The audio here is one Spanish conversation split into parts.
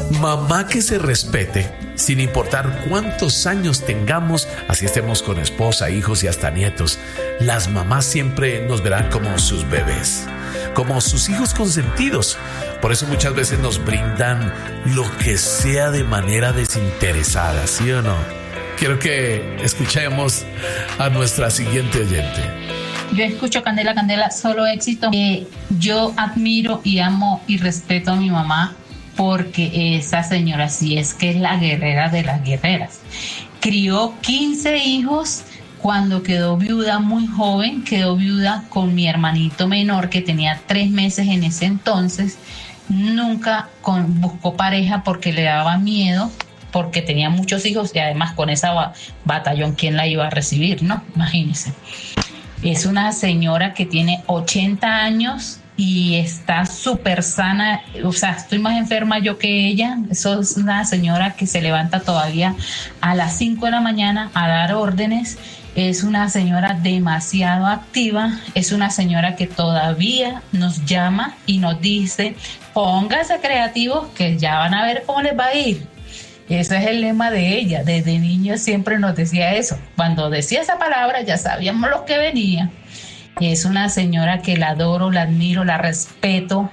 Mamá que se respete, sin importar cuántos años tengamos, así estemos con esposa, hijos y hasta nietos. Las mamás siempre nos verán como sus bebés, como sus hijos consentidos. Por eso muchas veces nos brindan lo que sea de manera desinteresada, ¿sí o no? Quiero que escuchemos a nuestra siguiente oyente. Yo escucho Candela, Candela, solo éxito. Yo admiro y amo y respeto a mi mamá, porque esa señora sí es que es la guerrera de las guerreras. Crió 15 hijos. Cuando quedó viuda muy joven, quedó viuda con mi hermanito menor que tenía 3 meses en ese entonces. Nunca buscó pareja porque le daba miedo, porque tenía muchos hijos y además con esa batallón, ¿quién la iba a recibir? No, imagínense. Es una señora que tiene 80 años y está súper sana. O sea, estoy más enferma yo que ella. Eso es una señora que se levanta todavía a las 5 de la mañana a dar órdenes. Es una señora demasiado activa. Es una señora que todavía nos llama y nos dice: pónganse creativos que ya van a ver cómo les va a ir. Ese es el lema de ella. Desde niño siempre nos decía eso. Cuando decía esa palabra ya sabíamos lo que venía. Es una señora que la adoro, la admiro, la respeto.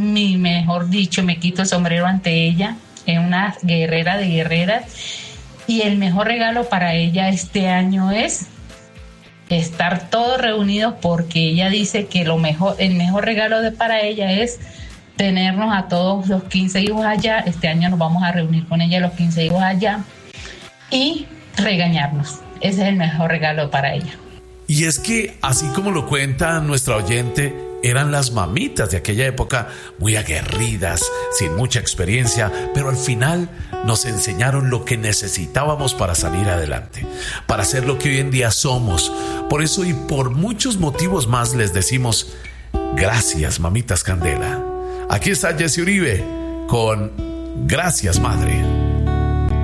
Mejor dicho, me quito el sombrero ante ella. Es una guerrera de guerreras. Y el mejor regalo para ella este año es estar todos reunidos, porque ella dice que el mejor regalo para ella es tenernos a todos los 15 hijos allá. Este año nos vamos a reunir con ella, los 15 hijos allá, y regañarnos. Ese es el mejor regalo para ella. Y es que, así como lo cuenta nuestra oyente, eran las mamitas de aquella época muy aguerridas, sin mucha experiencia, pero al final nos enseñaron lo que necesitábamos para salir adelante, para ser lo que hoy en día somos. Por eso y por muchos motivos más les decimos gracias, mamitas Candela. Aquí está Jessy Uribe con Gracias, Madre.